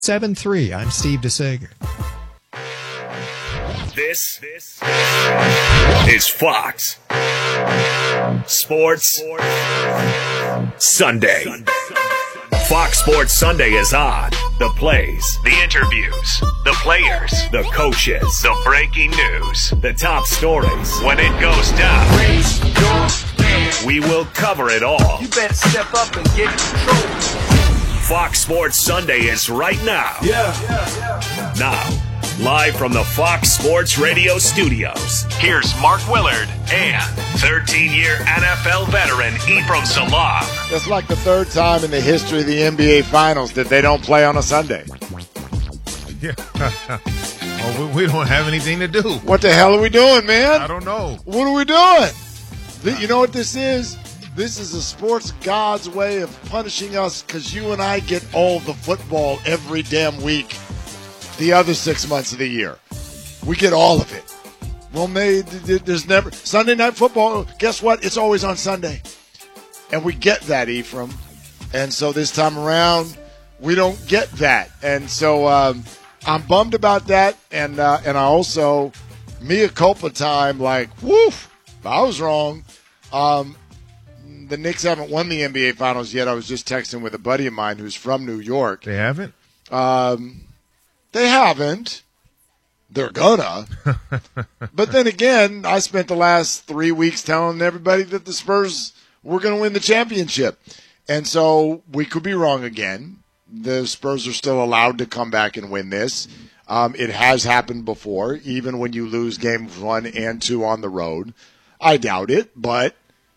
7-3. I'm Steve DeSager. This is Fox Sports Sunday. Fox Sports Sunday is on. The plays, the interviews, the players, the coaches, the breaking news, the top stories. When it goes down, we will cover it all. You better step up and get control. Fox Sports Sunday is right now. Now, live from the Fox Sports Radio studios, here's Mark Willard and 13-year NFL veteran Ephraim Salaam. That's like the third time in the history of the NBA Finals that they don't play on a Sunday. Yeah. Well, we don't have anything to do. What the hell are we doing, man? I don't know. What are we doing? You know what this is? This is a sports god's way of punishing us because you and I get all the football every damn week the other 6 months of the year. We get all of it. Well, there's never Sunday night football. Guess what? It's always on Sunday. And we get that, Ephraim. And so this time around, we don't get that. And so I'm bummed about that. And I also, mea culpa time, like, woof, I was wrong. The Knicks haven't won the NBA Finals yet. I was just texting with a buddy of mine who's from New York. They haven't? They haven't. They're gonna. But then again, I spent the last 3 weeks telling everybody that the Spurs were going to win the championship. And so we could be wrong again. The Spurs are still allowed to come back and win this. It has happened before, even when you lose games 1 and 2 on the road. I doubt it, but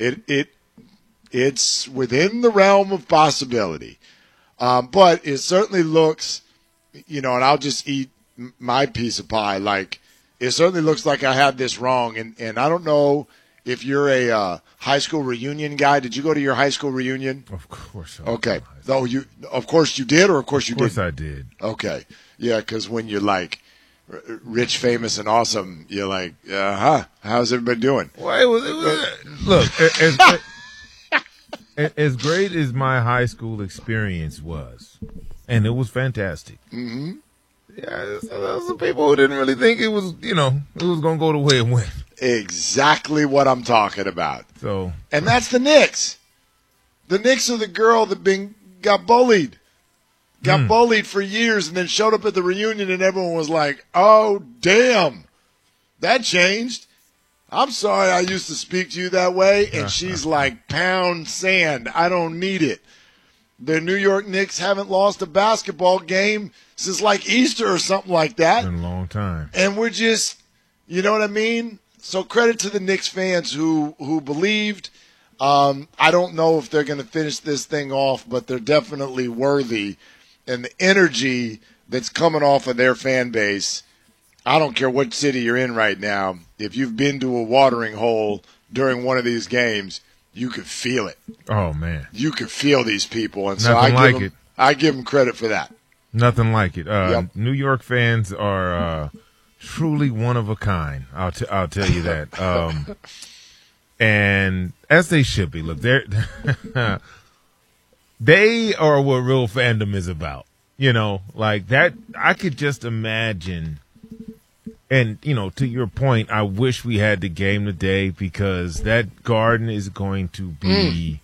it's within the realm of possibility. But it certainly looks, and I'll just eat my piece of pie. Like, it certainly looks like I had this wrong. And I don't know if you're a high school reunion guy. Did you go to your high school reunion? Of course. Okay. Of course you did, or of course you didn't? Of course I did. Okay. Yeah, because when you're like rich, famous, and awesome, you're like, how's everybody doing? Well, look, as great as my high school experience was, and it was fantastic. Mm-hmm. Yeah, there were some people who didn't really think it was, it was going to go the way it went. Exactly what I'm talking about. So, and that's the Knicks. The Knicks are the girl that got bullied. Got bullied for years and then showed up at the reunion and everyone was like, oh, damn, that changed. I'm sorry I used to speak to you that way. And she's like, pound sand. I don't need it. The New York Knicks haven't lost a basketball game since like Easter or something like that. It's been a long time. And we're just, you know what I mean? So credit to the Knicks fans who believed. I don't know if they're going to finish this thing off, but they're definitely worthy. And the energy that's coming off of their fan base, I don't care what city you're in right now. If you've been to a watering hole during one of these games, you could feel it. Oh, man. You could feel these people. And Nothing I give them credit for that. Nothing like it. Yep. New York fans are truly one of a kind. I'll tell you that. And as they should be. Look, they are what real fandom is about. Like that. I could just imagine. And, to your point, I wish we had the game today because that Garden is going to be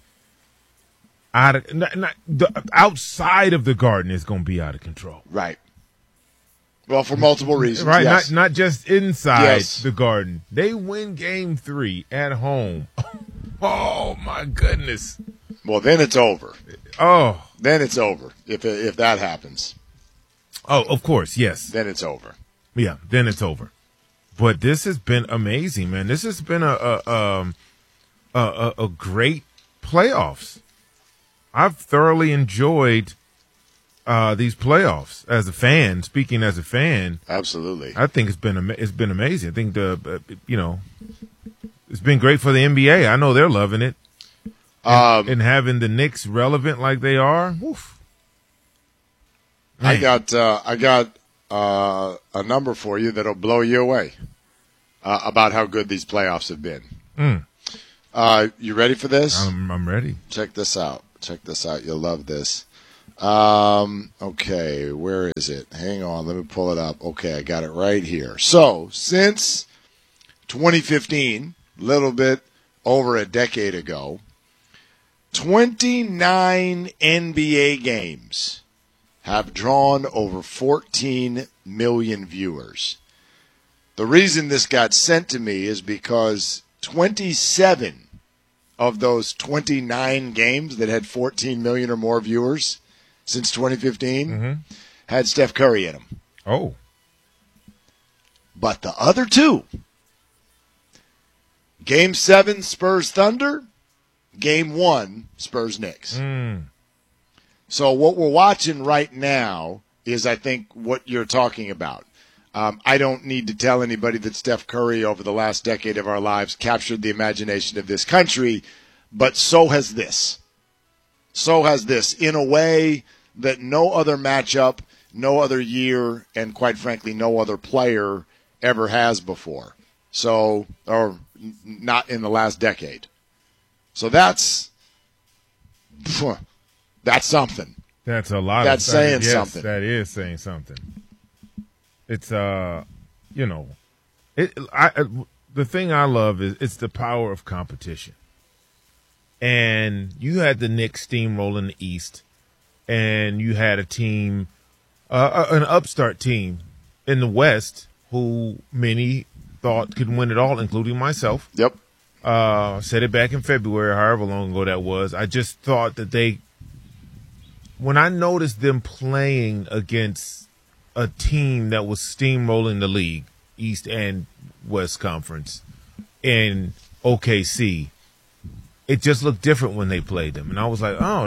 outside of the Garden is going to be out of control. Right. Well, for multiple reasons. Right. Yes. Not just inside Yes. the Garden. They win game 3 at home. Oh, my goodness. Well, then it's over. Oh. Then it's over if that happens. Oh, of course. Yes. Then it's over. Yeah, then it's over. But this has been amazing, man. This has been a great playoffs. I've thoroughly enjoyed these playoffs as a fan. Speaking as a fan, absolutely, I think it's been amazing. I think it's been great for the NBA. I know they're loving it, and having the Knicks relevant like they are. Oof. I got a number for you that'll blow you away about how good these playoffs have been. You ready for this? I'm ready. Check this out. You'll love this. Okay, where is it? Hang on, let me pull it up. Okay, I got it right here. So, since 2015, a little bit over a decade ago, 29 NBA games have drawn over 14 million viewers. The reason this got sent to me is because 27 of those 29 games that had 14 million or more viewers since 2015 had Steph Curry in them. Oh. But the other two, Game 7, Spurs Thunder, Game 1, Spurs Knicks. So what we're watching right now is, I think, what you're talking about. I don't need to tell anybody that Steph Curry, over the last decade of our lives, captured the imagination of this country, but so has this. So has this, in a way that no other matchup, no other year, and quite frankly, no other player ever has before. So, or not in the last decade. So that's something. That's a lot. That's saying yes, something. That is saying something. It's the thing I love is it's the power of competition. And you had the Knicks steamrolling the East, and you had a team, an upstart team in the West who many thought could win it all, including myself. Yep. Said it back in February, however long ago that was. I just thought that when I noticed them playing against a team that was steamrolling the league, East and West Conference, in OKC, it just looked different when they played them. And I was like, oh,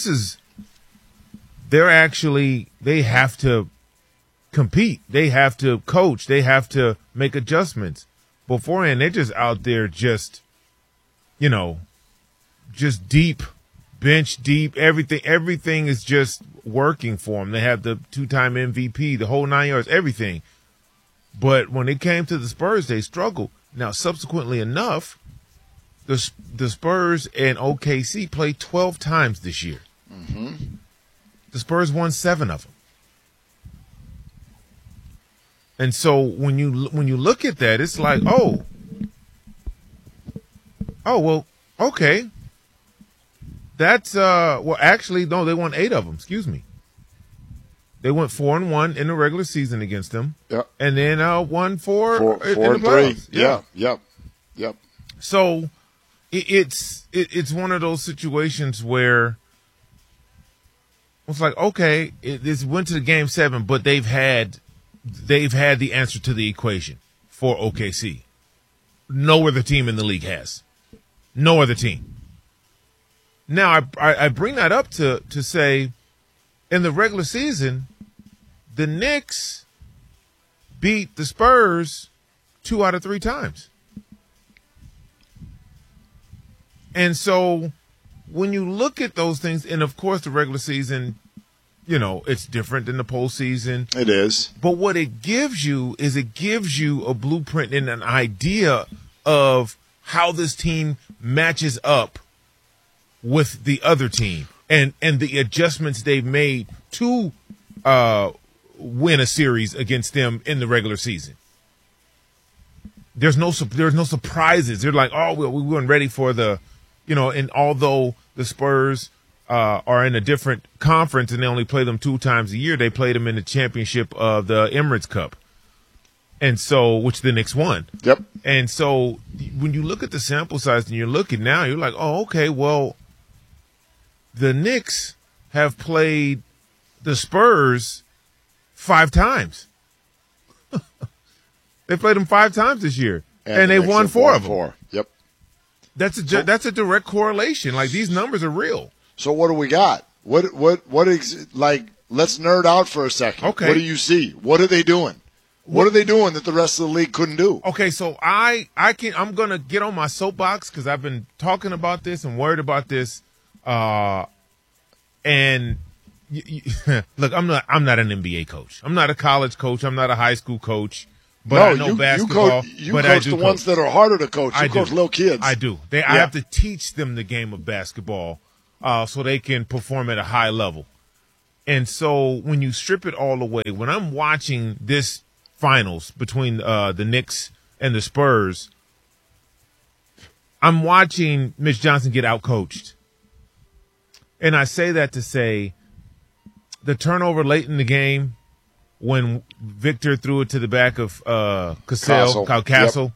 they have to compete. They have to coach. They have to make adjustments. Beforehand, they're just out there just deep, bench deep, everything is just working for them. They have the 2-time MVP, the whole 9 yards, everything. But when it came to the Spurs, they struggled. Now, subsequently enough, the Spurs and OKC played 12 times this year. The Spurs won 7 of them. And so when you look at that, it's like, oh, well, okay. That's actually, no, they won 8 of them. Excuse me. They went 4-1 in the regular season against them. Yep. And then won 4 in the playoffs. 3. Yeah. Yep. So it's one of those situations where it's like, okay, this went to the Game 7, but they've had the answer to the equation for OKC. No other team in the league has. No other team. Now, I bring that up to say, in the regular season, the Knicks beat the Spurs 2 out of 3 times. And so when you look at those things, and of course the regular season, it's different than the postseason. It is. But what it gives you is a blueprint and an idea of how this team matches up with the other team and the adjustments they've made to win a series against them in the regular season. There's no surprises. They're like, oh, well, we weren't ready for the, and although the Spurs are in a different conference and they only play them 2 times a year, they played them in the championship of the Emirates Cup. And so, which the Knicks won. Yep. And so when you look at the sample size and you're looking now, you're like, oh, okay, well, the Knicks have played the Spurs 5 times. They played them 5 times this year, and they won 4 of them. 4. Yep. That's a direct correlation. Like, these numbers are real. So what do we got? What let's nerd out for a second. Okay. What do you see? What are they doing? What are they doing that the rest of the league couldn't do? Okay, so I'm gonna get on my soapbox because I've been talking about this and worried about this. And look, I'm not an NBA coach. I'm not a college coach. I'm not a high school coach. But I know basketball. You coach the ones that are harder to coach. You coach little kids. I do. I have to teach them the game of basketball so they can perform at a high level. And so when you strip it all away, when I'm watching this finals between the Knicks and the Spurs, I'm watching Mitch Johnson get outcoached. And I say that to say the turnover late in the game when Victor threw it to the back of Castle.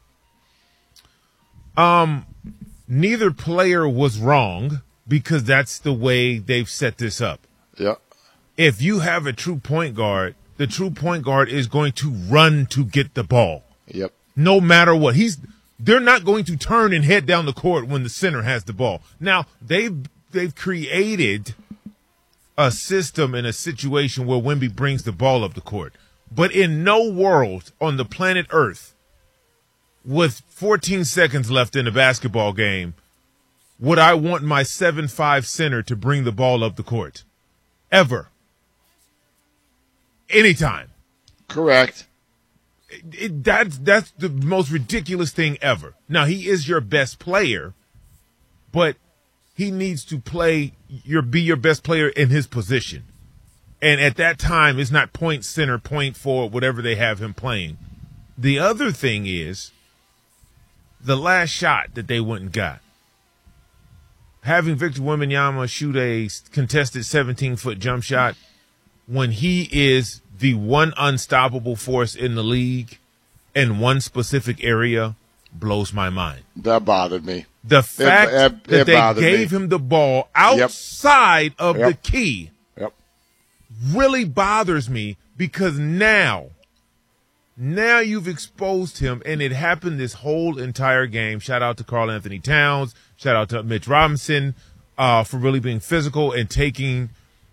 Yep. Neither player was wrong because that's the way they've set this up. Yep. If you have a true point guard, the true point guard is going to run to get the ball. Yep. No matter what. They're not going to turn and head down the court when the center has the ball. Now, they've created a system and a situation where Wemby brings the ball up the court. But in no world on the planet Earth, with 14 seconds left in a basketball game, would I want my 7'5" center to bring the ball up the court. Ever. Anytime. Correct. That's the most ridiculous thing ever. Now, he is your best player, but he needs to be your best player in his position. And at that time, it's not point center, point forward, whatever they have him playing. The other thing is the last shot that they went and got. Having Victor Wembanyama shoot a contested 17-foot jump shot when he is the one unstoppable force in the league in one specific area blows my mind. That bothered me. The fact that they gave him the ball outside of the key really bothers me because now you've exposed him, and it happened this whole entire game. Shout out to Karl Anthony Towns. Shout out to Mitch Robinson for really being physical and taking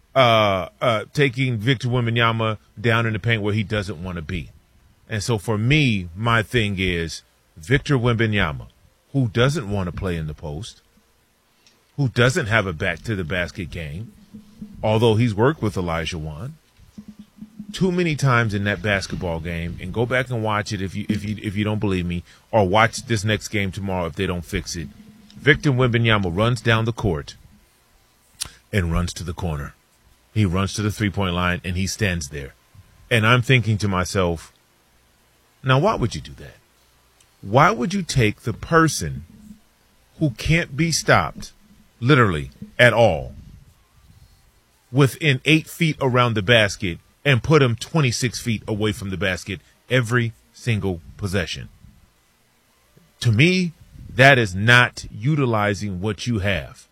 Victor Wembanyama down in the paint where he doesn't want to be. And so for me, my thing is Victor Wembanyama, who doesn't want to play in the post, who doesn't have a back-to-the-basket game, although he's worked with Elijah Wan too many times in that basketball game, and go back and watch it if you don't believe me, or watch this next game tomorrow if they don't fix it. Victor Wembanyama runs down the court and runs to the corner. He runs to the three-point line, and he stands there. And I'm thinking to myself, now why would you do that? Why would you take the person who can't be stopped, literally, at all, within 8 feet around the basket, and put him 26 feet away from the basket every single possession? To me, that is not utilizing what you have.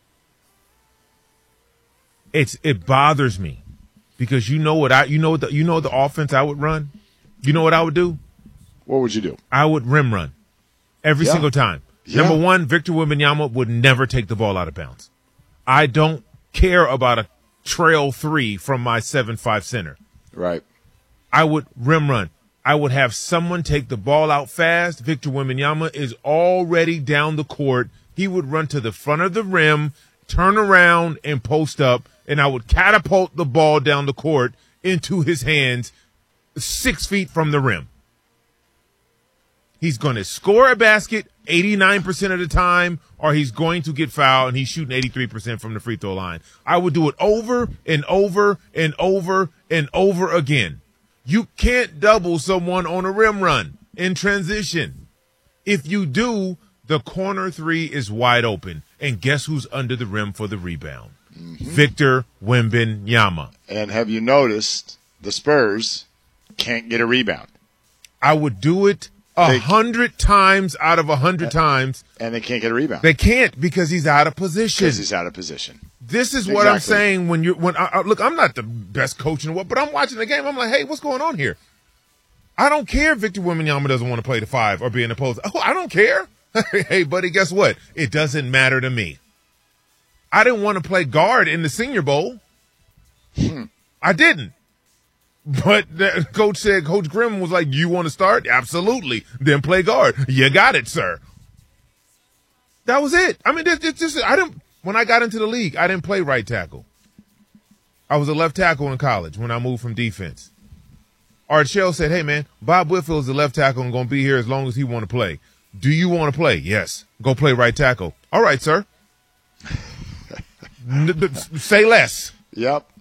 It bothers me because you know the offense I would run. You know what I would do? What would you do? I would rim run every single time. Yeah. Number one, Victor Wembanyama would never take the ball out of bounds. I don't care about a trail three from my 7'5" center. Right. I would rim run. I would have someone take the ball out fast. Victor Wembanyama is already down the court. He would run to the front of the rim, turn around, and post up, and I would catapult the ball down the court into his hands 6 feet from the rim. He's going to score a basket 89% of the time, or he's going to get fouled, and he's shooting 83% from the free throw line. I would do it over and over and over and over again. You can't double someone on a rim run in transition. If you do, the corner three is wide open, and guess who's under the rim for the rebound? Mm-hmm. Victor Wembanyama. And have you noticed the Spurs can't get a rebound? I would do it 100 times out of 100 times. And they can't get a rebound. They can't because he's out of position. Because he's out of position. This is what I'm saying look, I'm not the best coach in the world, but I'm watching the game. I'm like, hey, what's going on here? I don't care if Victor Wembanyama doesn't want to play the five or be in the post. Oh, I don't care. Hey, buddy, guess what? It doesn't matter to me. I didn't want to play guard in the Senior Bowl. I didn't. But Coach Grimm was like, you want to start? Absolutely. Then play guard. You got it, sir. That was it. I mean, when I got into the league, I didn't play right tackle. I was a left tackle in college when I moved from defense. Art Shell said, hey, man, Bob Whitfield is the left tackle and going to be here as long as he want to play. Do you want to play? Yes. Go play right tackle. All right, sir. Say less. Yep.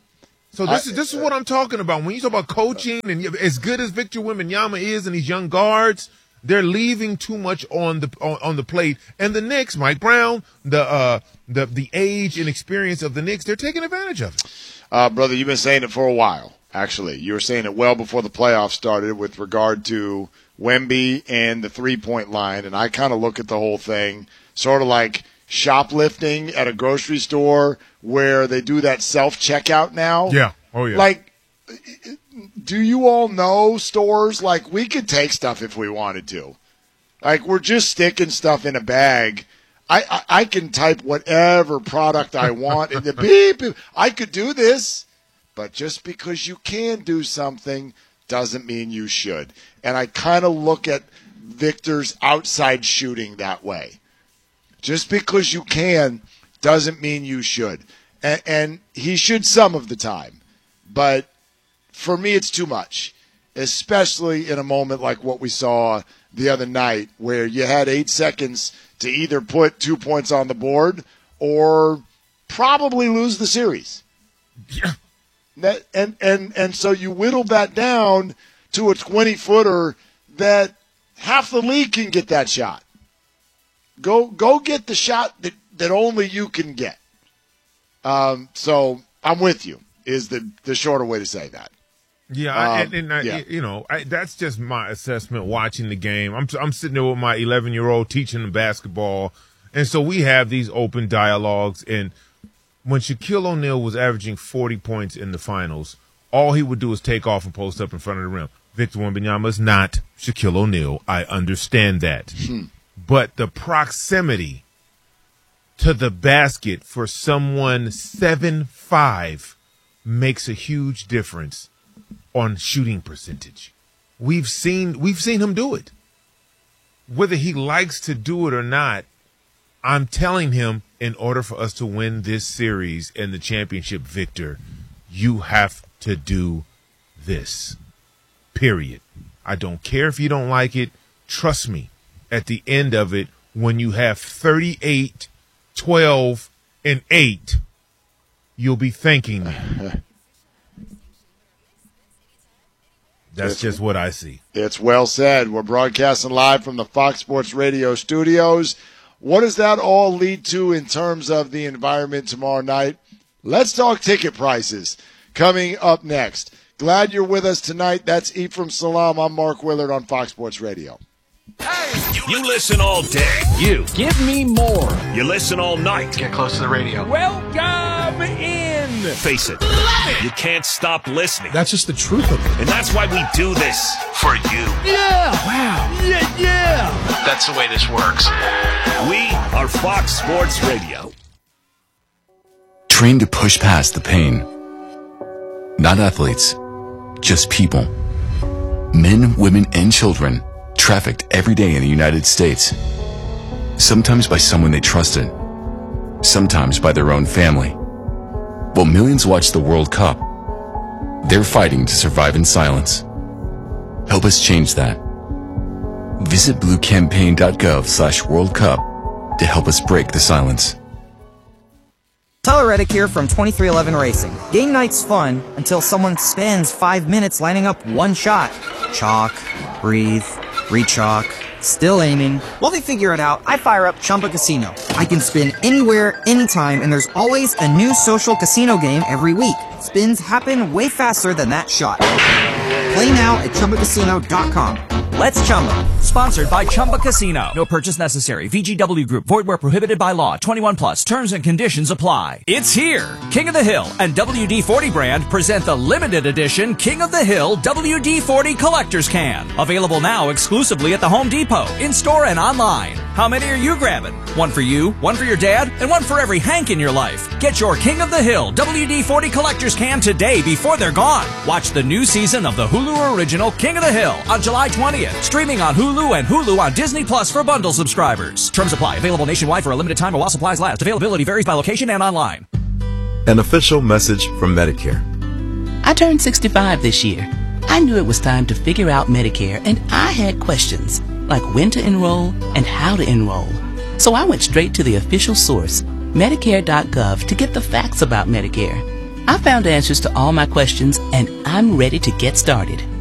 So this is what I'm talking about. When you talk about coaching, and as good as Victor Wembanyama is and these young guards, they're leaving too much on the plate. And the Knicks, Mike Brown, the age and experience of the Knicks, they're taking advantage of it. Brother, you've been saying it for a while, actually. You were saying it well before the playoffs started with regard to Wemby and the three-point line. And I kind of look at the whole thing sort of like shoplifting at a grocery store where they do that self-checkout now. Yeah. Oh, yeah. Like, do you all know stores? Like, we could take stuff if we wanted to. Like, we're just sticking stuff in a bag. I can type whatever product I want in the beep. I could do this. But just because you can do something doesn't mean you should. And I kind of look at Victor's outside shooting that way. Just because you can doesn't mean you should. And he should some of the time. But for me, it's too much, especially in a moment like what we saw the other night where you had 8 seconds to either put 2 points on the board or probably lose the series. Yeah. And so you whittled that down to a 20-footer that half the league can get that shot. Go get the shot that only you can get. So I'm with you is the shorter way to say that. Yeah, Yeah. You know, that's just my assessment watching the game. I'm sitting there with my 11-year-old teaching him basketball, and so we have these open dialogues. And when Shaquille O'Neal was averaging 40 points in the finals, all he would do is take off and post up in front of the rim. Victor Wembanyama is not Shaquille O'Neal. I understand that. But the proximity to the basket for someone 7'5" makes a huge difference on shooting percentage. We've seen him do it. Whether he likes to do it or not, I'm telling him, in order for us to win this series and the championship, Victor, you have to do this. Period. I don't care if you don't like it. Trust me, at the end of it, when you have 38, 12, and 8, you'll be thanking me. That's just what I see. It's well said. We're broadcasting live from the Fox Sports Radio studios. What does that all lead to in terms of the environment tomorrow night? Let's talk ticket prices coming up next. Glad you're with us tonight. That's Ephraim Salam. I'm Mark Willard on Fox Sports Radio. You listen all day. You Give me more. You listen all night. Get close to the radio. Welcome in. Face it. You can't stop listening. That's just the truth of it. And that's why we do this for you. Yeah. Wow. Yeah. That's the way this works. We are Fox Sports Radio. Trained to push past the pain. Not athletes, just people. Men, women, and children trafficked every day in the United States. Sometimes by someone they trusted. Sometimes by their own family. While millions watch the World Cup, they're fighting to survive in silence. Help us change that. Visit bluecampaign.gov/World Cup to help us break the silence. Tyler Reddick here from 2311 Racing. Game night's fun until someone spends 5 minutes lining up one shot. Chalk, breathe, re-chalk, still aiming. While they figure it out, I fire up Chumba Casino. I can spin anywhere, anytime, and there's always a new social casino game every week. Spins happen way faster than that shot. Play now at ChumbaCasino.com. Let's Chumba. Sponsored by Chumba Casino. No purchase necessary. VGW Group. Void where prohibited by law. 21 plus. Terms and conditions apply. It's here. King of the Hill and WD-40 brand present the limited edition King of the Hill WD-40 Collector's Can. Available now exclusively at the Home Depot, in-store and online. How many are you grabbing? One for you, one for your dad, and one for every Hank in your life. Get your King of the Hill WD-40 Collector's Can today before they're gone. Watch the new season of the Hulu original King of the Hill on July 20th. Streaming on Hulu and Hulu on Disney Plus for bundle subscribers. Terms apply. Available nationwide for a limited time or while supplies last. Availability varies by location and online. An official message from Medicare. I turned 65 this year. I knew it was time to figure out Medicare, and I had questions like when to enroll and how to enroll. So I went straight to the official source, Medicare.gov, to get the facts about Medicare. I found answers to all my questions, and I'm ready to get started.